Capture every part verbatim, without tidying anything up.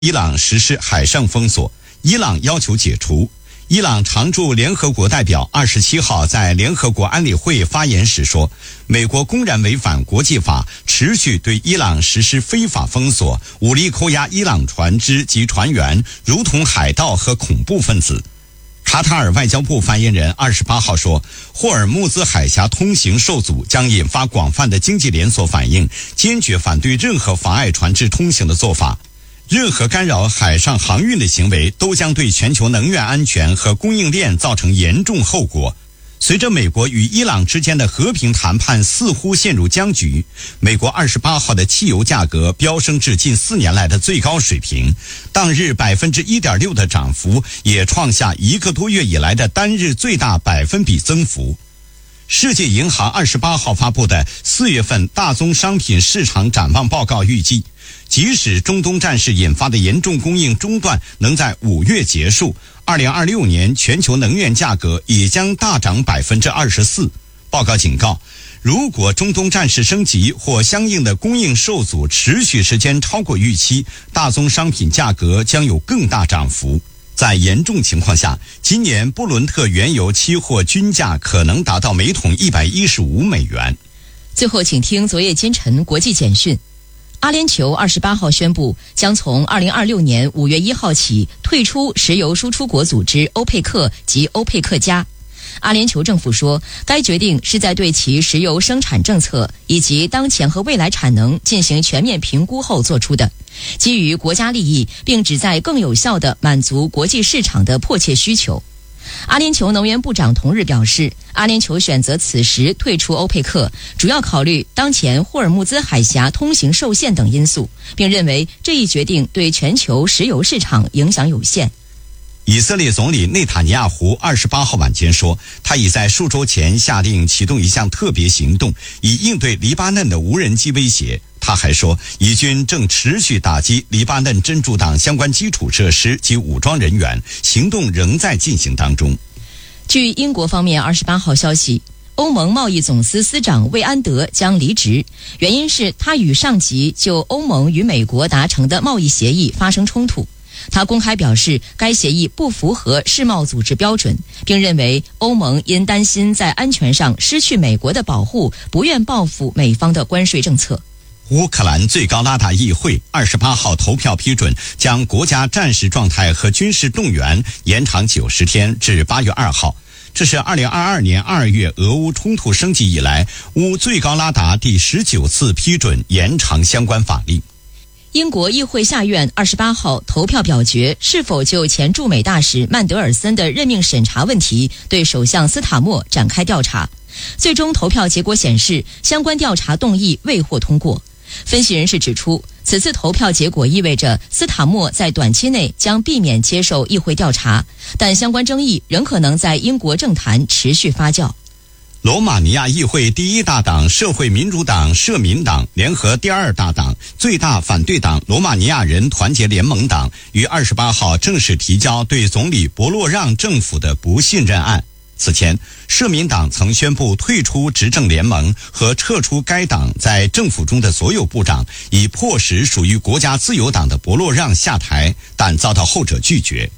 伊朗实施海上封锁，伊朗要求解除。伊朗常驻联合国代表二十七号在联合国安理会发言时说，美国公然违反国际法，持续对伊朗实施非法封锁，武力扣押伊朗船只及船员，如同海盗和恐怖分子。卡塔尔外交部发言人二十八号说，霍尔木兹海峡通行受阻将引发广泛的经济连锁反应，坚决反对任何妨碍船只通行的做法。任何干扰海上航运的行为都将对全球能源安全和供应链造成严重后果。随着美国与伊朗之间的和平谈判似乎陷入僵局，美国二十八号的汽油价格飙升至近四年来的最高水平，当日 百分之一点六 的涨幅也创下一个多月以来的单日最大百分比增幅。世界银行二十八号发布的四月份大宗商品市场展望报告预计，即使中东战事引发的严重供应中断能在五月结束，二零二六年全球能源价格也将大涨 百分之二十四。 报告警告，如果中东战事升级或相应的供应受阻持续时间超过预期，大宗商品价格将有更大涨幅。在严重情况下，今年布伦特原油期货均价可能达到每桶一百一十五美元。 最后请听昨夜今晨国际简讯。阿联酋二十八号宣布，将从二零二六年五月一号起退出石油输出国组织欧佩克及欧佩克加。阿联酋政府说，该决定是在对其石油生产政策以及当前和未来产能进行全面评估后做出的，基于国家利益，并旨在更有效地满足国际市场的迫切需求。阿联酋能源部长同日表示，阿联酋选择此时退出欧佩克，主要考虑当前霍尔木兹海峡通行受限等因素，并认为这一决定对全球石油市场影响有限。 以色列总理内塔尼亚胡二十八号晚间说，他已在数周前下令启动一项特别行动，以应对黎巴嫩的无人机威胁。他还说，以军正持续打击黎巴嫩真主党相关基础设施及武装人员，行动仍在进行当中。 据英国方面二十八号消息，欧盟贸易总司司长魏安德将离职，原因是他与上级就欧盟与美国达成的贸易协议发生冲突。他公开表示，该协议不符合世贸组织标准，并认为欧盟因担心在安全上失去美国的保护，不愿报复美方的关税政策。 乌克兰最高拉达议会二十八号投票批准，将国家战时状态和军事动员延长九十天至八月二号。这是二零二二年二月俄乌冲突升级以来，乌最高拉达第十九次批准延长相关法令。 英国议会下院二十八号投票表决是否就前驻美大使曼德尔森的任命审查问题对首相斯塔默展开调查。最终投票结果显示，相关调查动议未获通过。分析人士指出，此次投票结果意味着斯塔默在短期内将避免接受议会调查，但相关争议仍可能在英国政坛持续发酵。 罗马尼亚议会第一大党社会民主党社民党联合第二大党最大反对党罗马尼亚人团结联盟党于二十八号正式提交对总理博洛让政府的不信任案。此前，社民党曾宣布退出执政联盟和撤出该党在政府中的所有部长，以迫使属于国家自由党的博洛让下台，但遭到后者拒绝。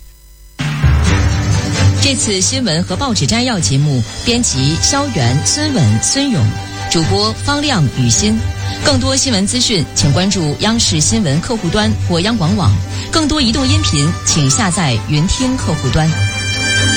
这次新闻和报纸摘要节目编辑肖元、孙稳、孙勇，主播方亮、雨欣。更多新闻资讯请关注央视新闻客户端或央广网，更多移动音频请下载云听客户端。